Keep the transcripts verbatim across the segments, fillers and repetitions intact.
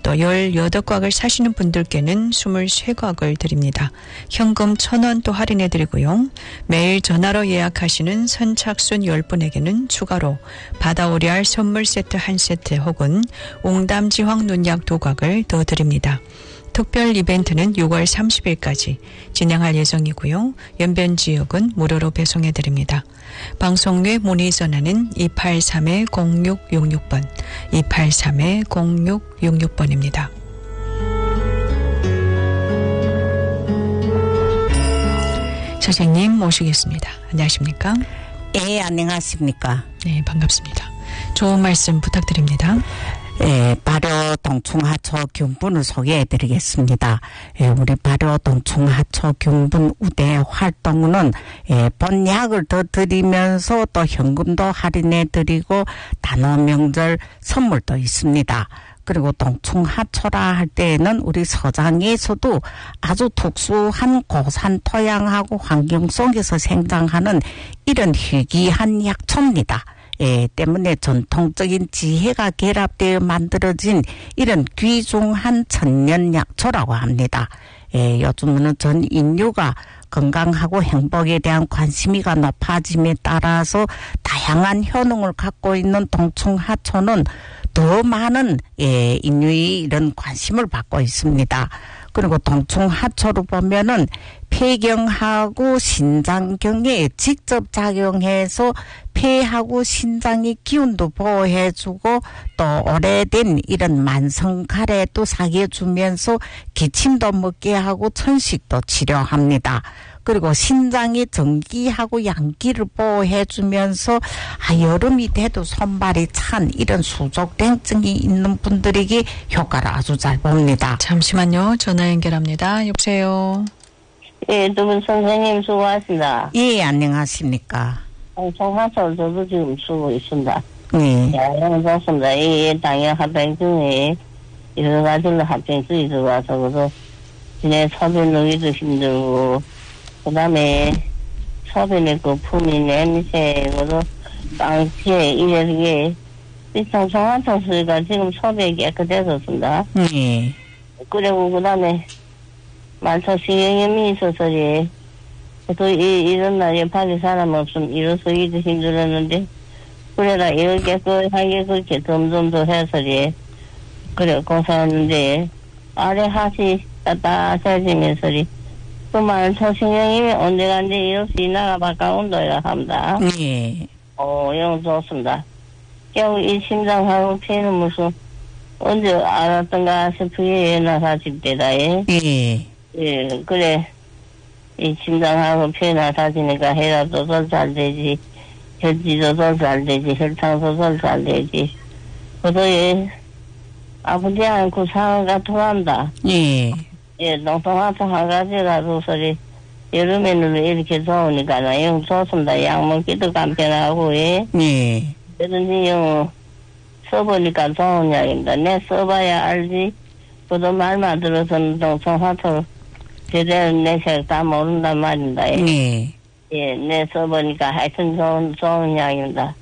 또 열여덟 곽을 사시는 분들께는 이십삼 곽을 드립니다. 현금 천 원 또 할인해 드리고요. 매일 전화로 예약하시는 선착순 열 분에게는 추가로 바다오리알 선물 세트 한 세트 혹은 옹담지황 눈약 두 곽을 더 드립니다. 특별 이벤트는 유월 삼십일까지 진행할 예정이고요. 연변 지역은 무료로 배송해 드립니다. 방송 외 문의 전화는 이팔삼 공육육육 번, 이팔삼 공육육육 번입니다. 선생님 모시겠습니다. 안녕하십니까? 예, 안녕하십니까? 네, 반갑습니다. 좋은 말씀 부탁드립니다. 예, 발효 동충하초 균분을 소개해 드리겠습니다. 예, 우리 발효 동충하초 균분 우대 활동은 예, 본약을 더 드리면서 또 현금도 할인해 드리고 단오 명절 선물도 있습니다. 그리고 동충하초라 할 때에는 우리 서장에서도 아주 특수한 고산 토양하고 환경 속에서 생장하는 이런 희귀한 약초입니다. 예, 때문에 전통적인 지혜가 결합되어 만들어진 이런 귀중한 천년 약초라고 합니다. 예, 요즘은 전 인류가 건강하고 행복에 대한 관심이가 높아짐에 따라서 다양한 효능을 갖고 있는 동충하초는 더 많은 예, 인류의 이런 관심을 받고 있습니다. 그리고 동충하초로 보면은 폐경하고 신장경에 직접 작용해서 폐하고 신장의 기운도 보호해주고 또 오래된 이런 만성가래도 사귀어주면서 기침도 먹게 하고 천식도 치료합니다. 그리고 신장의 전기하고 양기를 보호해주면서 아, 여름이 돼도 손발이 찬 이런 수족냉증이 있는 분들에게 효과를 아주 잘 봅니다. 잠시만요. 전화 연결합니다. 여보세요. 예, 두 분 선생님 수고하십니다. 예, 안녕하십니까. 동충하초 저도 지금 쓰고 있습니다. 네. 예, 너무 좋습니다. 이 당연 합병 중에 여러 가지로 합병증이 들어와서 그래서 그냥 소변 넣기도 힘들고 그 다음에 소변의 거품이 냄새 그래서 빵피에 이렇게 이 동충하초 쓰니까 지금 소변이 깨끗해졌습니다. 네. 그리고 그 다음에 만성신경염이 있어서지 또 이, 이런 날에 밖에 사람 없으면 일어서기도 힘들었는데 그래라 이렇게 깨끗하게 그렇게 점점 더 해서지 그래 고생했는데 아래 하시 따뜻해지면서지 그 만성신경염이 언제간지 이렇게 지나가 바꿔온다야 합니다. 네. 어, 이런 좋습니다. 겨우 이 심장하고 폐는 무슨 언제 알았던가 싶으게 나사 집대다 예. 예. 예, 그래. 이 심장하고 폐나 다지니까 해라도 더 잘 되지, 혈지도 더 잘 되지, 혈당도 더 잘 되지. 그래도 예, 아프지 않고 상황가 통한다. 예. 예, 농통하트 한 가지라도 소리, 여름에는 이렇게 좋으니까, 나 영 좋습니다. 약 먹기도 간편하고, 예. 예. 그런지 영 써보니까 좋은 약입니다. 내 써봐야 알지. 그도 말만 들어서는 농통하트 제대로 내색 다 모른단 말입니다. 네. 예, 내 써보니까 하여튼 좋은, 좋은 약입니다.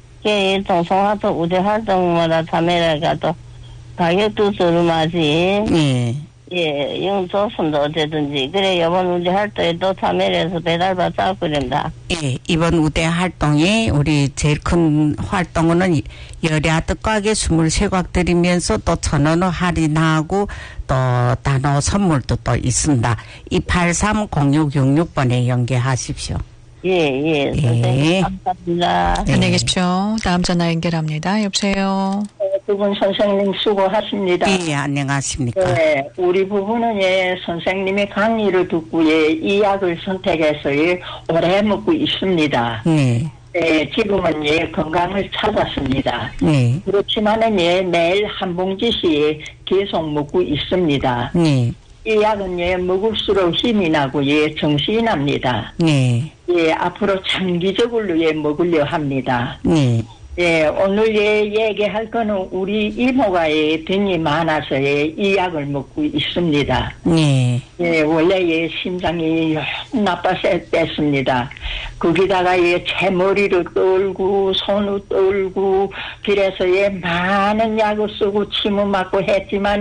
이 동성화도 우대 활동마다 참여해가 또 가격도 저렴하지. 네. 예, 이건 좋습니다. 어쨌든지. 그래, 이번 우대 활동에 또 참여해서 배달받 싸고 그런다. 예, 이번 우대 활동이 우리 제일 큰 활동은 여랴 뜻과하게 이십삼 곽 드리면서 또 천 원 할인하고 또 단오 선물도 또 있습니다. 이팔삼 공육육육 번에 연계하십시오. 예, 예. 선생님, 예. 감사합니다. 네. 안녕히 계십시오. 다음 전화 연결합니다. 여보세요. 두 분 선생님 수고하십니다. 예, 안녕하십니까. 네, 우리 부부는 예, 선생님의 강의를 듣고 예, 이 약을 선택해서 예, 오래 먹고 있습니다. 네. 예, 지금은 예, 건강을 찾았습니다. 네. 그렇지만은 예, 매일 한 봉지씩 계속 먹고 있습니다. 네. 이 약은 예, 먹을수록 힘이 나고 예, 정신이 납니다. 네. 예, 앞으로 장기적으로 예, 먹으려 합니다. 네. 예, 오늘 예, 얘기할 거는 우리 이모가 예, 등이 많아서 예, 이 약을 먹고 있습니다. 네. 예, 원래 예, 심장이 나빠서 뺐습니다. 거기다가 예, 채머리를 떨고, 손을 떨고, 그래서 예, 많은 약을 쓰고 침을 맞고 했지만